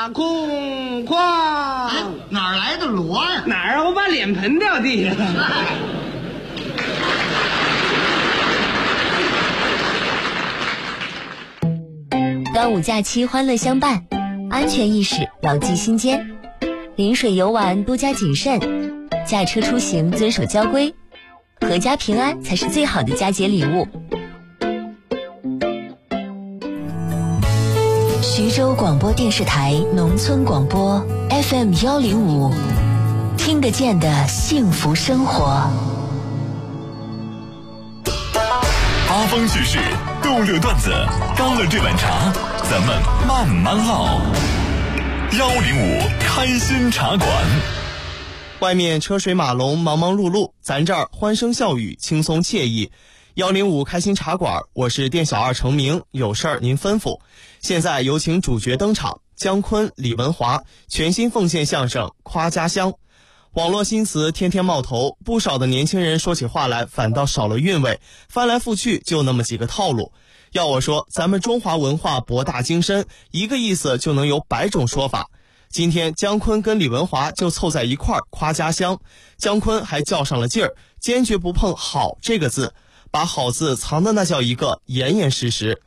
空旷， 哎，哪儿来的锣呀？ 哪儿啊？我把脸盆掉地下了。 端午假期欢乐相伴，安全意识牢记心间，临水游玩多加谨慎，驾车出行遵守交规，阖家平安才是最好的佳节礼物。徐州广播电视台农村广播 FM105，听得见的幸福生活。 八方趣事，逗乐段子，干了这碗茶，咱们慢慢唠。105开心茶馆。 外面车水马龙，忙忙碌碌，咱这儿欢声笑语，轻松惬意。105开心茶馆，我是店小二程明，有事儿您吩咐。现在有请主角登场，姜昆、李文华全新奉献相声《夸家乡》。网络新词天天冒头，不少的年轻人说起话来反倒少了韵味，翻来覆去就那么几个套路。要我说，咱们中华文化博大精深，一个意思就能有100种说法。今天姜昆跟李文华就凑在一块儿夸家乡，姜昆还较上了劲儿，坚决不碰好这个字，把好字藏的那叫一个严严实实。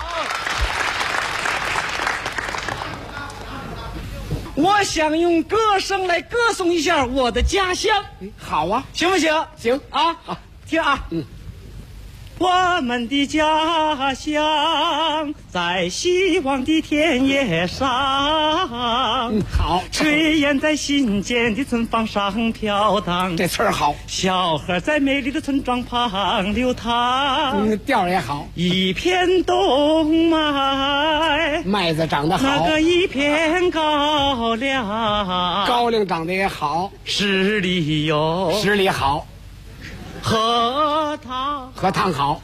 我想用歌声来歌颂一下我的家乡。 好啊， 行不行？ 行啊，好，听啊。我们的家乡在希望的田野上， 好， 炊烟在新建的村房上飘荡， 这词儿好， 小河在美丽的村庄旁流淌， 调也好， 一片冬麦， 麦子长得好， 那个一片高粱， 高粱长得也好， 十里有十里好， 荷塘， 荷塘好，